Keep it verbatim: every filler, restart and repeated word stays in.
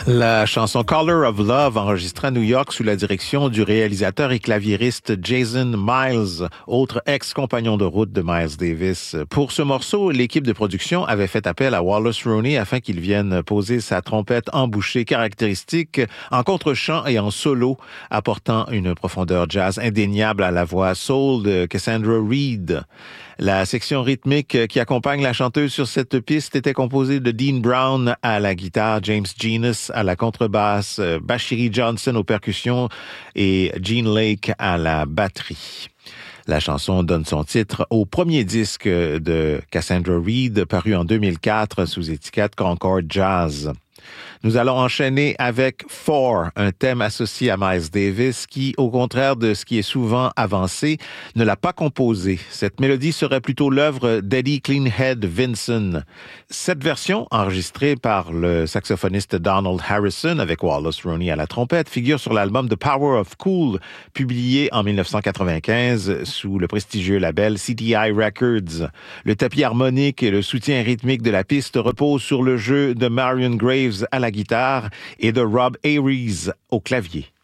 La chanson Color of Love, enregistrée à New York sous la direction du réalisateur et claviériste Jason Miles, autre ex-compagnon de route de Miles Davis. Pour ce morceau, l'équipe de production avait fait appel à Wallace Roney afin qu'il vienne poser sa trompette embouchée caractéristique en contre-chant et en solo, apportant une profondeur jazz indéniable à la voix soul de Cassandra Reed. La section rythmique qui accompagne la chanteuse sur cette piste était composée de Dean Brown à la guitare, James Genus à la contrebasse, Bashiri Johnson aux percussions et Gene Lake à la batterie. La chanson donne son titre au premier disque de Cassandra Reed paru en deux mille quatre sous étiquette Concord Jazz. Nous allons enchaîner avec Four, un thème associé à Miles Davis qui, au contraire de ce qui est souvent avancé, ne l'a pas composé. Cette mélodie serait plutôt l'œuvre d'Eddie Cleanhead Vinson. Cette version, enregistrée par le saxophoniste Donald Harrison avec Wallace Roney à la trompette, figure sur l'album The Power of Cool, publié en dix-neuf cent quatre-vingt-quinze sous le prestigieux label C T I Records. Le tapis harmonique et le soutien rythmique de la piste reposent sur le jeu de Marion Graves à la guitare et de Rob Ayres au clavier.